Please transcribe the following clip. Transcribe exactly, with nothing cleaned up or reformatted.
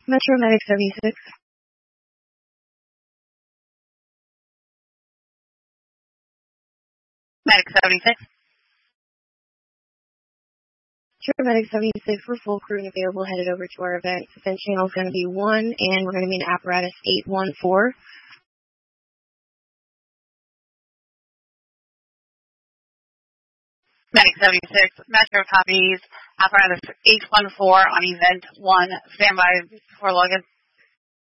Metro Medic seventy-six. Medic seventy-six. Metro Medic seventy-six, we're full crew and available, headed over to our event. Event channel is going to be one, and we're going to be in apparatus eight one four. Medic seventy-six, Metro copies, apparatus eight one four on event one. Stand by for login.